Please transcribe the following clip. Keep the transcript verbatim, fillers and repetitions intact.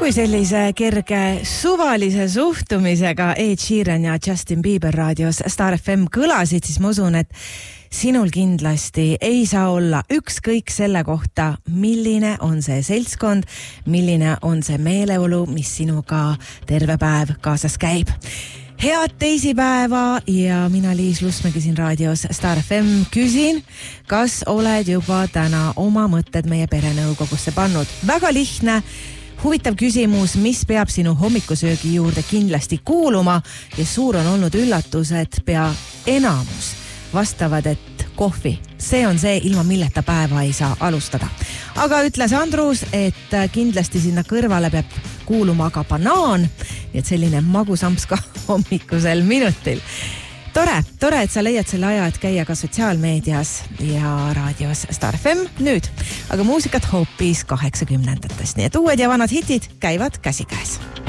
kui sellise kerge suvalise suhtumisega Ed Sheeran ja Justin Bieber raadios Star F M kõlasid, siis ma usun, et sinul kindlasti ei saa olla ükskõik selle kohta, milline on see seltskond, milline on see meeleolu, mis sinuga terve päev kaasas käib. Head teisipäeva ja mina Liis Lusmägi siin raadios Star F M küsin, kas oled juba täna oma mõtted meie perenõukogusse pannud? Väga lihtne, huvitav küsimus, mis peab sinu hommikusöögi juurde kindlasti kuuluma ja suur on olnud üllatus, et pea enamus vastavad, et kohvi. See on see, ilma milleta päeva ei saa alustada. Aga ütles Andrus, et kindlasti sinna kõrvale peab kuuluma ka banaan, nii et selline magusamps ka hommikusel minutil. Tore, tore, et sa leiad selle aja, et käia ka sotsiaalmeedias ja raadios Star F M nüüd. Aga muusikat hoopis kaheksakümnendatest, nii et uued ja vanad hitid käivad käsikäes.